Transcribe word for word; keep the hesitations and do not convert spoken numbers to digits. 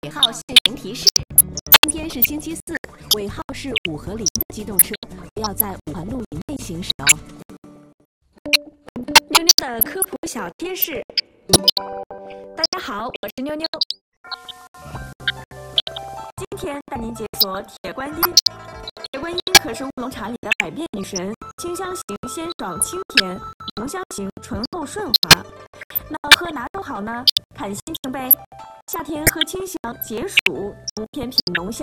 尾号限行提示：今天是星期四，尾号是五和零的机动车不要在五环路以内行驶哦。 妞妞的科普小贴士。大家好，我是妞妞。今天带您解锁铁观音。铁观音可是乌龙茶里的百变女神，清香型鲜爽清甜，浓香型醇厚顺滑。那喝哪种好呢？看心情呗。夏天喝清香解暑，冬天品浓香，